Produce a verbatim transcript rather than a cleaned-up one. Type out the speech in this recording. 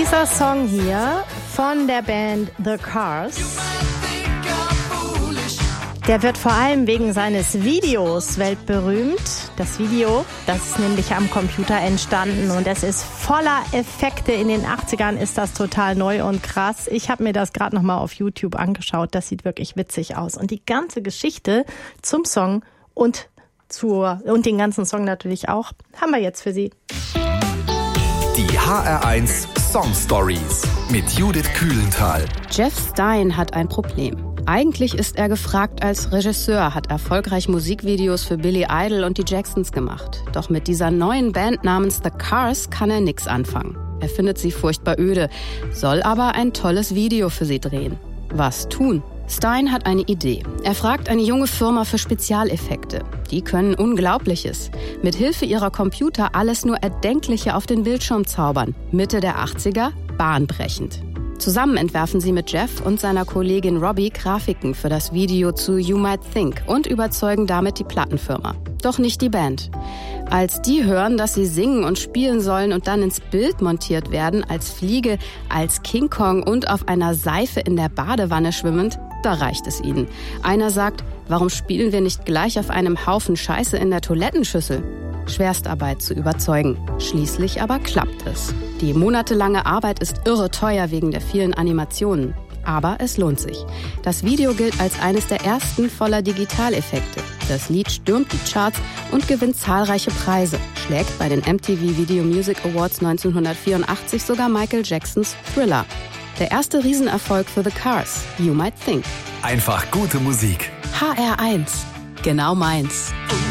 Dieser Song hier von der Band The Cars, der wird vor allem wegen seines Videos weltberühmt. Das Video, das ist nämlich am Computer entstanden und es ist voller Effekte. In den achtzigern ist das total neu und krass. Ich habe mir das gerade noch mal auf YouTube angeschaut. Das sieht wirklich witzig aus. Und die ganze Geschichte zum Song und, zur, und den ganzen Song natürlich auch, haben wir jetzt für Sie. Die H R eins Song Stories mit Judith Kühlenthal. Jeff Stein hat ein Problem. Eigentlich ist er gefragt als Regisseur, hat erfolgreich Musikvideos für Billy Idol und die Jacksons gemacht. Doch mit dieser neuen Band namens The Cars kann er nix anfangen. Er findet sie furchtbar öde, soll aber ein tolles Video für sie drehen. Was tun? Stein hat eine Idee. Er fragt eine junge Firma für Spezialeffekte. Die können Unglaubliches. Mit Hilfe ihrer Computer alles nur Erdenkliche auf den Bildschirm zaubern. Mitte der achtziger, bahnbrechend. Zusammen entwerfen sie mit Jeff und seiner Kollegin Robbie Grafiken für das Video zu You Might Think und überzeugen damit die Plattenfirma. Doch nicht die Band. Als die hören, dass sie singen und spielen sollen und dann ins Bild montiert werden, als Fliege, als King Kong und auf einer Seife in der Badewanne schwimmend, da reicht es ihnen. Einer sagt, warum spielen wir nicht gleich auf einem Haufen Scheiße in der Toilettenschüssel? Schwerstarbeit zu überzeugen. Schließlich aber klappt es. Die monatelange Arbeit ist irre teuer wegen der vielen Animationen. Aber es lohnt sich. Das Video gilt als eines der ersten voller Digitaleffekte. Das Lied stürmt die Charts und gewinnt zahlreiche Preise. Schlägt bei den M T V Video Music Awards neunzehnhundertvierundachtzig sogar Michael Jacksons Thriller. Der erste Riesenerfolg für The Cars, You Might Think. Einfach gute Musik. H R eins. Genau meins.